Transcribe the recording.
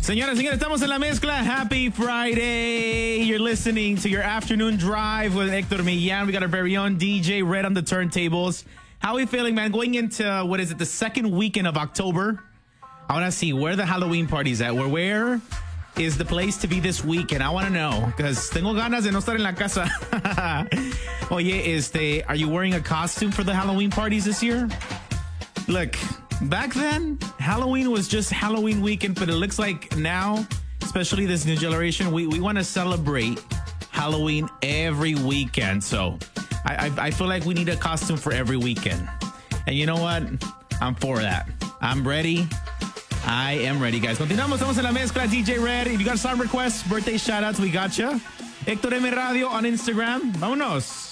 Señoras, señores, estamos en la mezcla. Happy Friday. You're listening to your afternoon drive with Hector Millan. We got our very own DJ Red on the turntables. How are we feeling, man? Going into, the second weekend of October. I want to see where the Halloween party's at. Where is the place to be this weekend? I want to know, because tengo ganas de no estar en la casa. Oye, are you wearing a costume for the Halloween parties this year? Look, back then, Halloween was just Halloween weekend, but it looks like now, especially this new generation, we want to celebrate Halloween every weekend. So I feel like we need a costume for every weekend. And you know what? I'm for that. I'm ready. I am ready, guys. Continuamos, estamos en la mezcla. DJ Red. If you got song requests, birthday shoutouts, we got you. Hector M Radio on Instagram. Vámonos.